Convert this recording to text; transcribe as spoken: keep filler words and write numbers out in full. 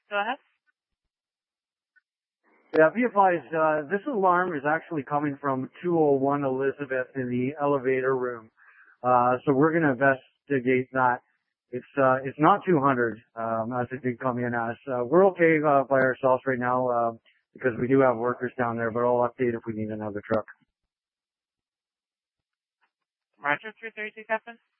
Go ahead. Yeah, be advised, uh, this alarm is actually coming from two oh one Elizabeth in the elevator room. Uh, so we're going to investigate that. It's, uh, it's not two hundred, um, as it did come in as. Uh, we're okay, uh, by ourselves right now, uh, because we do have workers down there, but I'll update if we need another truck. Roger, three thirty-two Captain.